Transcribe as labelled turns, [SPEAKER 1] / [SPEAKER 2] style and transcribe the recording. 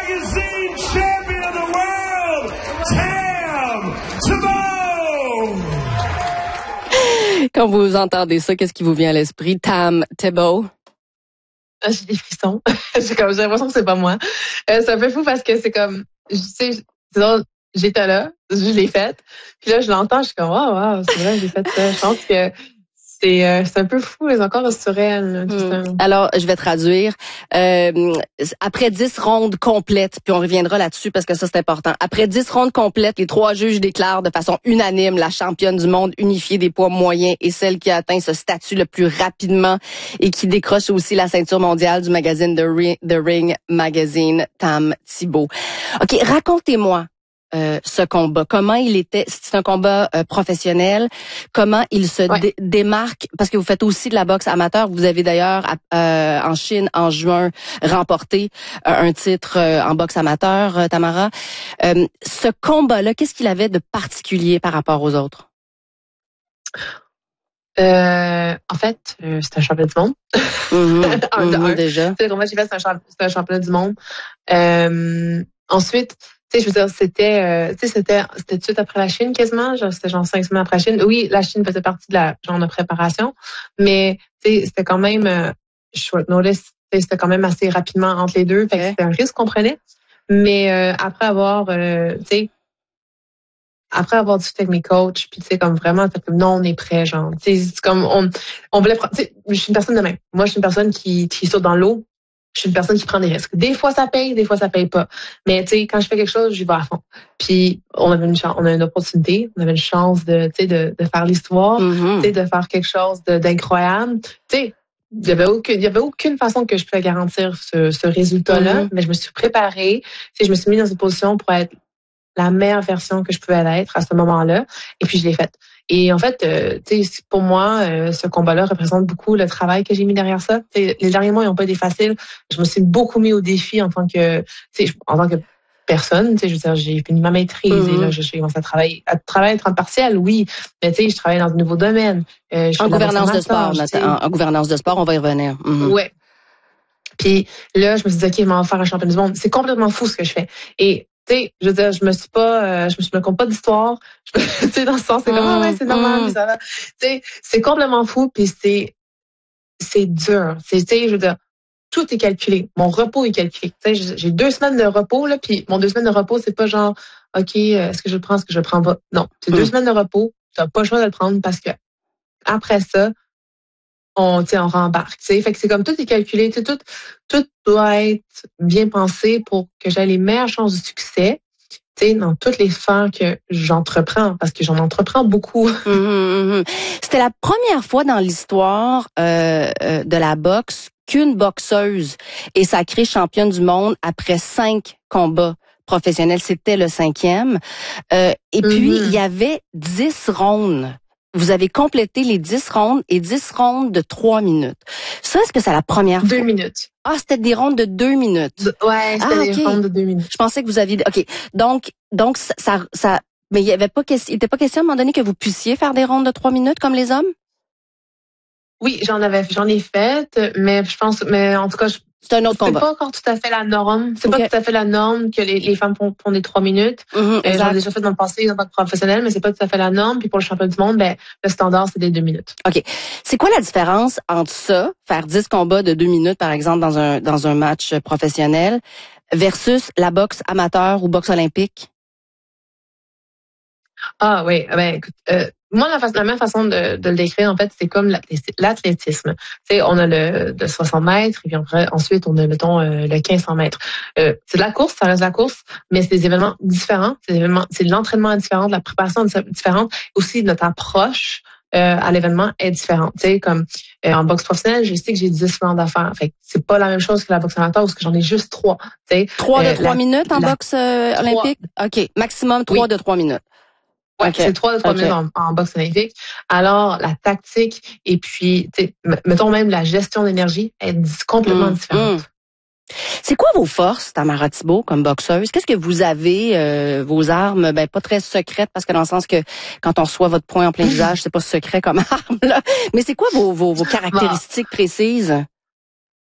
[SPEAKER 1] Magazine Champion of the World, Tam Thibault!
[SPEAKER 2] Quand vous entendez ça, qu'est-ce qui vous vient à l'esprit? Tam Thibault?
[SPEAKER 3] J'ai des frissons. j'ai l'impression que c'est pas moi. C'est un peu fou parce que c'est comme, disons, j'étais là, je l'ai faite. Puis là, je l'entends, je suis comme, wow, c'est vrai, j'ai fait ça. Je pense que c'est un peu fou, mais encore surréel.
[SPEAKER 2] Alors, je vais traduire. Après 10 rondes complètes, puis on reviendra là-dessus parce que ça, c'est important. Après 10 rondes complètes, les 3 juges déclarent de façon unanime la championne du monde unifiée des poids moyens et celle qui a atteint ce statut le plus rapidement et qui décroche aussi la ceinture mondiale du magazine The Ring Magazine, Tam Thibault. OK, racontez-moi. Ce combat. Comment il était, c'est un combat professionnel, comment il se démarque, parce que vous faites aussi de la boxe amateur, vous avez d'ailleurs en Chine en juin remporté un titre en boxe amateur, Tamara. Ce combat-là, qu'est-ce qu'il avait de particulier par rapport aux autres?
[SPEAKER 3] En fait, c'est un championnat du monde.
[SPEAKER 2] Déjà.
[SPEAKER 3] Le combat que j'ai fait, c'est un championnat du monde. Ensuite, tu sais, je veux dire, c'était tout de suite après la Chine quasiment, c'était 5 semaines après la Chine. Oui, la Chine faisait partie de la genre de préparation, mais tu sais, c'était quand même short notice, c'était quand même assez rapidement entre les deux, fait que c'était un risque qu'on prenait. Mais après avoir discuté avec mes coachs, puis tu sais comme vraiment, comme non, on est prêt, genre, tu sais, c'est comme on voulait prendre. Tu sais, je suis une personne de même. Moi, je suis une personne qui saute dans l'eau. Je suis une personne qui prend des risques. Des fois, ça paye, des fois, ça paye pas. Mais, tu sais, quand je fais quelque chose, j'y vais à fond. Puis, on a une opportunité, on avait une chance de faire l'histoire, tu sais, de faire quelque chose d'incroyable. Tu sais, il y avait aucune façon que je pouvais garantir ce résultat-là, mais je me suis préparée. Tu sais, je me suis mise dans une position pour être la meilleure version que je pouvais être à ce moment-là. Et puis, je l'ai faite. Et en fait, tu sais, pour moi, ce combat-là représente beaucoup le travail que j'ai mis derrière ça. T'sais, les derniers mois, ils n'ont pas été faciles. Je me suis beaucoup mis au défi en tant que personne. Tu sais, je veux dire, j'ai fini ma maîtrise et là, je commence à travailler à temps partiel, oui. Mais tu sais, je travaille dans un nouveau domaine.
[SPEAKER 2] En gouvernance de sport, en gouvernance de sport, on va y revenir.
[SPEAKER 3] Ouais. Puis là, je me suis dit, OK, je vais faire un championnat du monde. C'est complètement fou ce que je fais. Et tu sais, je veux dire, je me compte pas d'histoire. Tu sais, dans ce sens, c'est comme, ouais, c'est normal, mais ça va. Tu sais, c'est complètement fou, puis c'est dur. Tu sais, je veux dire, tout est calculé. Mon repos est calculé. Tu sais, j'ai 2 semaines de repos, là, puis mon 2 semaines de repos, c'est pas genre, OK, est-ce que je le prends, est-ce que je le prends pas? Non, c'est 2 semaines de repos. Tu n'as pas le choix de le prendre parce que après ça, on rembarque. T'sais. Fait que c'est comme tout est calculé, tout doit être bien pensé pour que j'aie les meilleures chances de succès dans toutes les sphères que j'entreprends, parce que j'en entreprends beaucoup.
[SPEAKER 2] C'était la première fois dans l'histoire de la boxe qu'une boxeuse est sacrée championne du monde après 5 combats professionnels. C'était le 5e. Et puis, il y avait 10 rondes. Vous avez complété les 10 rondes et 10 rondes de 3 minutes. Ça, est-ce que c'est la première fois?
[SPEAKER 3] 2 minutes.
[SPEAKER 2] Ah, c'était des rondes de 2 minutes.
[SPEAKER 3] Ouais, c'était des rondes de 2 minutes.
[SPEAKER 2] Je pensais que vous aviez... OK. Donc ça mais il était pas question à un moment donné que vous puissiez faire des rondes de 3 minutes comme les hommes?
[SPEAKER 3] Oui, j'en ai fait, mais en tout cas,
[SPEAKER 2] c'est un autre combat.
[SPEAKER 3] C'est pas encore tout à fait la norme. C'est pas tout à fait la norme que les femmes font des 3 minutes. J'en ai déjà fait dans le passé en tant que professionnelle, mais c'est pas tout à fait la norme. Puis pour le championnat du monde, le standard, c'est des 2 minutes.
[SPEAKER 2] OK. C'est quoi la différence entre ça, faire 10 combats de 2 minutes, par exemple, dans un match professionnel, versus la boxe amateur ou boxe olympique?
[SPEAKER 3] Ah oui, écoute, moi la meilleure façon de le décrire en fait, c'est comme l'athlétisme. Tu sais, on a le 60 mètres et puis ensuite on a mettons le 1500 mètres. C'est de la course, ça reste de la course, mais c'est des événements différents. C'est de l'entraînement différent, de la préparation différente, aussi notre approche à l'événement est différente. Tu sais, comme en boxe professionnelle, je sais que j'ai 10 rounds à faire. Fait que c'est pas la même chose que la boxe amateur parce que j'en ai juste 3. Tu sais,
[SPEAKER 2] 3 de 3 minutes en boxe olympique? OK, maximum 3 de 3 minutes.
[SPEAKER 3] Ouais, c'est 3 de 3 minutes en boxe olympique. Alors, la tactique et puis, mettons même la gestion d'énergie est complètement différente.
[SPEAKER 2] C'est quoi vos forces, Tamara Thibault, comme boxeuse? Qu'est-ce que vous avez, vos armes, pas très secrètes, parce que dans le sens que quand on reçoit votre poing en plein visage, c'est pas secret comme arme, là. Mais c'est quoi vos caractéristiques précises?